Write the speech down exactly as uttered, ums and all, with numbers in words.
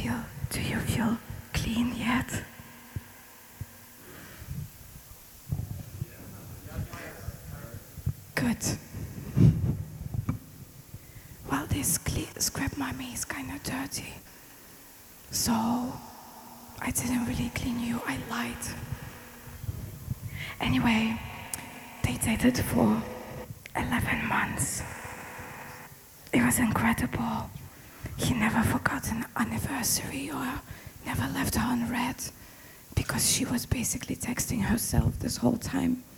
feel, do you feel clean yet? Good. Well, this cle- scrap mummy is kind of dirty. So, I didn't really clean you, I lied. Anyway, they dated for eleven months. It was incredible. He never forgot an anniversary or never left her unread because she was basically texting herself this whole time.